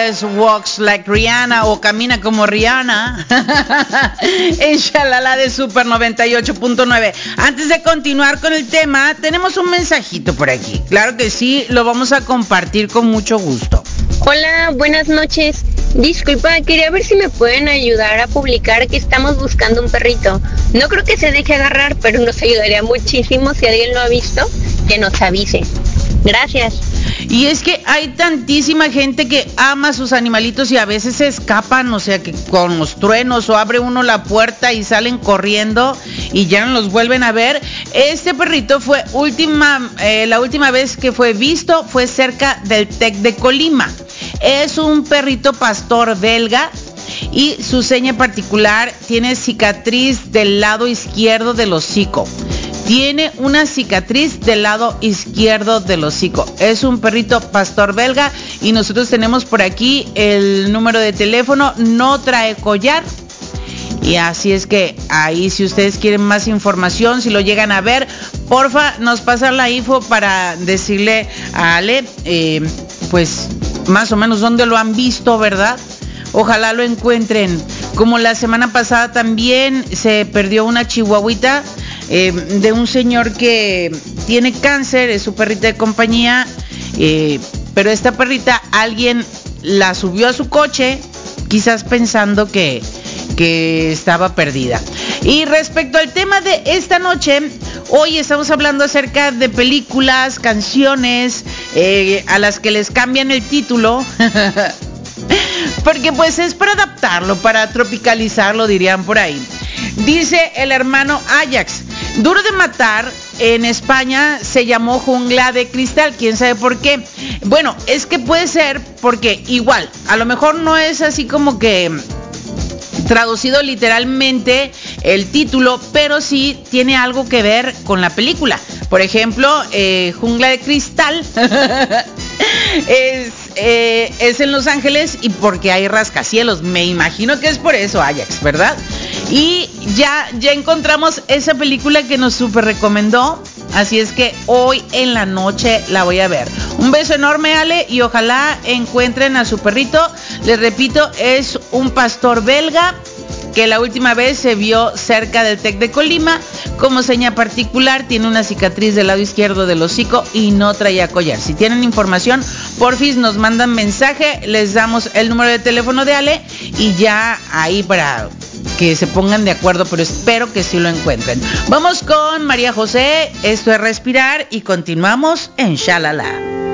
es Walks Like Rihanna o Camina como Rihanna. En Shalala de Super 98.9. Antes de continuar con el tema, tenemos un mensajito por aquí. Claro que sí, lo vamos a compartir con mucho gusto. Hola, buenas noches. Disculpa, quería ver si me pueden ayudar a publicar que estamos buscando un perrito. No creo que se deje agarrar, pero nos ayudaría muchísimo si alguien lo ha visto, que nos avise. Gracias. Y es que hay tantísima gente que ama a sus animalitos y a veces se escapan, o sea que con los truenos o abre uno la puerta y salen corriendo y ya no los vuelven a ver. Este perrito fue la última vez que fue visto fue cerca del TEC de Colima. Es un perrito pastor belga y su seña particular tiene cicatriz del lado izquierdo del hocico. Tiene una cicatriz del lado izquierdo del hocico. Es un perrito pastor belga y nosotros tenemos por aquí el número de teléfono. No trae collar. Y así es que ahí, si ustedes quieren más información, si lo llegan a ver, porfa, nos pasan la info para decirle a Ale, pues más o menos dónde lo han visto, ¿verdad? Ojalá lo encuentren. Como la semana pasada también se perdió una chihuahuita de un señor que tiene cáncer, es su perrita de compañía, pero esta perrita alguien la subió a su coche, quizás pensando que estaba perdida. Y respecto al tema de esta noche, hoy estamos hablando acerca de películas, canciones, a las que les cambian el título. Porque pues es para adaptarlo, para tropicalizarlo, dirían por ahí. Dice el hermano Ajax: Duro de Matar en España se llamó Jungla de Cristal. ¿Quién sabe por qué? Bueno, es que puede ser porque igual, a lo mejor no es así como que traducido literalmente el título, pero sí tiene algo que ver con la película. Por ejemplo, Jungla de Cristal es en Los Ángeles y porque hay rascacielos. Me imagino que es por eso, Ajax, ¿verdad? Y ya encontramos esa película que nos super recomendó. Así es que hoy en la noche la voy a ver. Un beso enorme, Ale, y ojalá encuentren a su perrito. Les repito, es un pastor belga que la última vez se vio cerca del TEC de Colima. Como seña particular, tiene una cicatriz del lado izquierdo del hocico y no traía collar. Si tienen información, porfis nos mandan mensaje, les damos el número de teléfono de Ale y ya ahí para que se pongan de acuerdo, pero espero que sí lo encuentren. Vamos con María José, esto es Respirar y continuamos en Shalala.